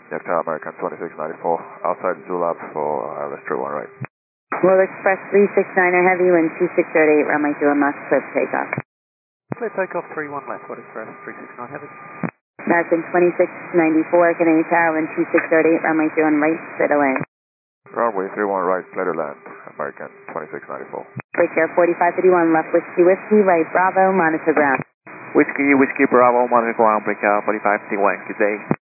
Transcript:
Delta American 2694, outside Zulab for Lester 1 right. Will Express 369er Heavy, wind 2638, runway 21 left, clear for takeoff. Clear takeoff 31 left, what Express 369 Heavy. American 2694, Canadian Tower, wind 2638, runway 21 right, clear to land. Runway 31 right, clear to land, American 2694. Take care, 4531, left Whiskey Whiskey, right Bravo, monitor ground. Whiskey Bravo, monitor ground, break 4531, good day.